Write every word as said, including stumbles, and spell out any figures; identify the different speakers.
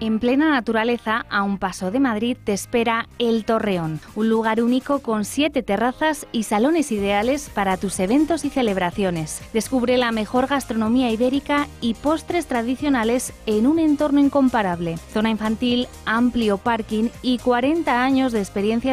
Speaker 1: En plena naturaleza, a un paso de Madrid, te espera El Torreón, un lugar único con siete terrazas y salones ideales para tus eventos y celebraciones. Descubre la mejor gastronomía ibérica y postres tradicionales en un entorno incomparable. Zona infantil, amplio parking y cuarenta años de experiencia